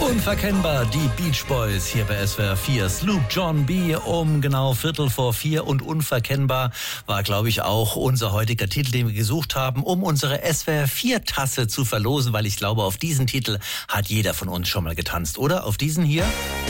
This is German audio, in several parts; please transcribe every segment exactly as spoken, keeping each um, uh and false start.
Unverkennbar, die Beach Boys hier bei S W R vier. Sloop John B. um genau Viertel vor vier. Und unverkennbar war, glaube ich, auch unser heutiger Titel, den wir gesucht haben, um unsere S W R vier Tasse zu verlosen, weil ich glaube, auf diesen Titel hat jeder von uns schon mal getanzt, oder? Auf diesen hier?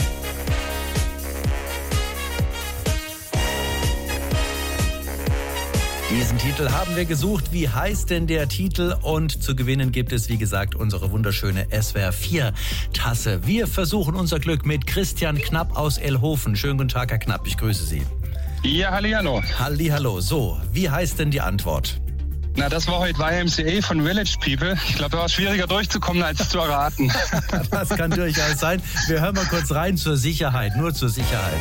Diesen Titel haben wir gesucht. Wie heißt denn der Titel? Und zu gewinnen gibt es, wie gesagt, unsere wunderschöne S W R vier Tasse. Wir versuchen unser Glück mit Christian Knapp aus Elhofen. Schönen guten Tag, Herr Knapp, ich grüße Sie. Ja, hallihallo. Hallihallo. So, wie heißt denn die Antwort? Na, das war heute Y M C A von Village People. Ich glaube, da war es schwieriger durchzukommen, als zu erraten. Das kann durchaus sein. Wir hören mal kurz rein zur Sicherheit, nur zur Sicherheit.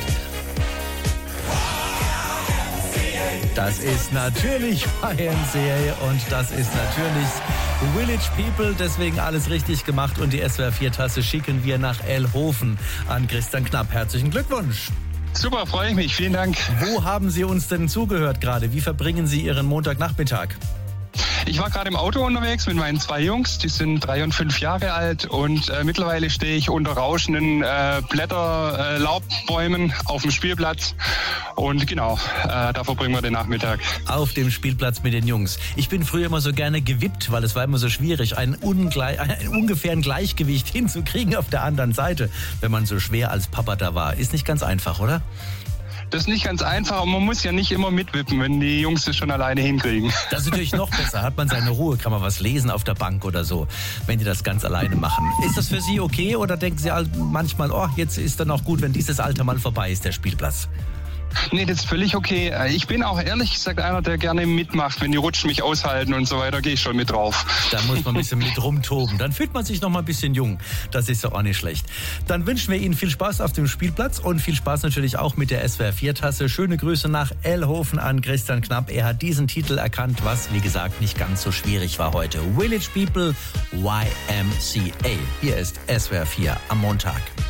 Das ist natürlich Y M C A und das ist natürlich Village People. Deswegen alles richtig gemacht und die S W R vier Tasse schicken wir nach Elhofen an Christian Knapp. Herzlichen Glückwunsch. Super, freue ich mich. Vielen Dank. Wo haben Sie uns denn zugehört gerade? Wie verbringen Sie Ihren Montagnachmittag? Ich war gerade im Auto unterwegs mit meinen zwei Jungs, die sind drei und fünf Jahre alt und äh, mittlerweile stehe ich unter rauschenden äh, Blätter, äh, Laubbäumen auf dem Spielplatz und genau, äh, da verbringen wir den Nachmittag. Auf dem Spielplatz mit den Jungs. Ich bin früher immer so gerne gewippt, weil es war immer so schwierig, ein, ungleich, ein ungefähren Gleichgewicht hinzukriegen auf der anderen Seite, wenn man so schwer als Papa da war. Ist nicht ganz einfach, oder? Das ist nicht ganz einfach, aber man muss ja nicht immer mitwippen, wenn die Jungs das schon alleine hinkriegen. Das ist natürlich noch besser. Hat man seine Ruhe, kann man was lesen auf der Bank oder so, wenn die das ganz alleine machen. Ist das für Sie okay oder denken Sie manchmal, oh, jetzt ist dann auch gut, wenn dieses Alter mal vorbei ist, der Spielplatz? Nee, das ist völlig okay. Ich bin auch ehrlich gesagt einer, der gerne mitmacht. Wenn die Rutschen mich aushalten und so weiter, gehe ich schon mit drauf. Da muss man ein bisschen mit rumtoben. Dann fühlt man sich noch mal ein bisschen jung. Das ist doch auch nicht schlecht. Dann wünschen wir Ihnen viel Spaß auf dem Spielplatz und viel Spaß natürlich auch mit der S W R vier Tasse. Schöne Grüße nach Elhofen an Christian Knapp. Er hat diesen Titel erkannt, was, wie gesagt, nicht ganz so schwierig war heute. Village People, Y M C A. Hier ist S W R vier am Montag.